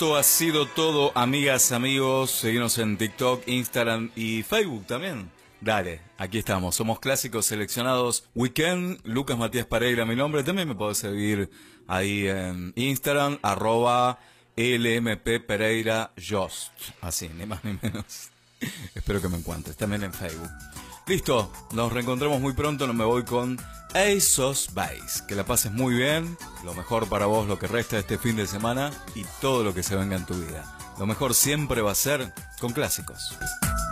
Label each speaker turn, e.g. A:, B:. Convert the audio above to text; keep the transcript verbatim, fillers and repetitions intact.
A: Esto ha sido todo, amigas, amigos. Seguimos en TikTok, Instagram y Facebook también. Dale, aquí estamos. Somos Clásicos Seleccionados Weekend. Lucas Matías Pereira, mi nombre. También me podés seguir ahí en Instagram, arroba LMP Pereira Just. Así, ni más ni menos. Espero que me encuentres. También en Facebook. Listo, nos reencontramos muy pronto. No me voy con Ace of Base. Que la pases muy bien. Lo mejor para vos, lo que resta de este fin de semana y todo lo que se venga en tu vida. Lo mejor siempre va a ser con clásicos.